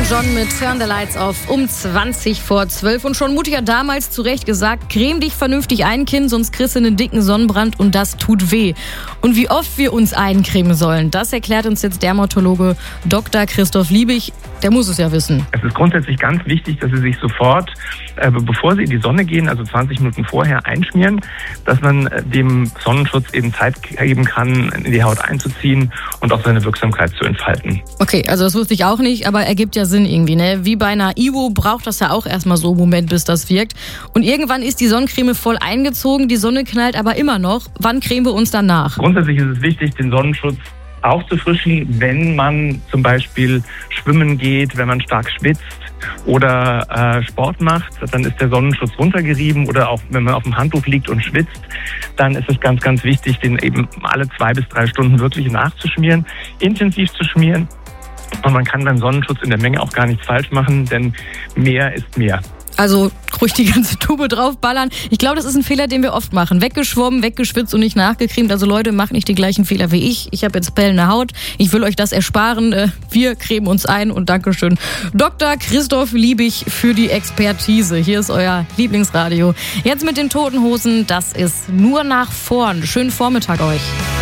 John mit Turn the Lights Off um 11:20. Und schon Mutti hat damals zu Recht gesagt, creme dich vernünftig ein, Kind, sonst kriegst du einen dicken Sonnenbrand und das tut weh. Und wie oft wir uns eincremen sollen, das erklärt uns jetzt Dermatologe Dr. Christoph Liebig. Der muss es ja wissen. Es ist grundsätzlich ganz wichtig, dass Sie sich sofort, bevor Sie in die Sonne gehen, also 20 Minuten vorher einschmieren, dass man dem Sonnenschutz eben Zeit geben kann, in die Haut einzuziehen und auch seine Wirksamkeit zu entfalten. Okay, also das wusste ich auch nicht, aber ergibt ja Sinn irgendwie, ne? Wie bei einer Ivo braucht das ja auch erstmal so einen Moment, bis das wirkt. Und irgendwann ist die Sonnencreme voll eingezogen, die Sonne knallt aber immer noch. Wann cremen wir uns dann nach? Grundsätzlich ist es wichtig, den Sonnenschutz aufzufrischen, wenn man zum Beispiel schwimmen geht, wenn man stark schwitzt oder Sport macht, dann ist der Sonnenschutz runtergerieben, oder auch wenn man auf dem Handtuch liegt und schwitzt, dann ist es ganz, ganz wichtig, den eben alle 2 bis 3 Stunden wirklich nachzuschmieren, intensiv zu schmieren. Und man kann beim Sonnenschutz in der Menge auch gar nichts falsch machen, denn mehr ist mehr. Also ruhig die ganze Tube draufballern. Ich glaube, das ist ein Fehler, den wir oft machen. Weggeschwommen, weggeschwitzt und nicht nachgecremt. Also Leute, macht nicht die gleichen Fehler wie ich. Ich habe jetzt pellende Haut. Ich will euch das ersparen. Wir cremen uns ein und Dankeschön. Dr. Christoph Liebig für die Expertise. Hier ist euer Lieblingsradio. Jetzt mit den Toten Hosen. Das ist nur nach vorn. Schönen Vormittag euch.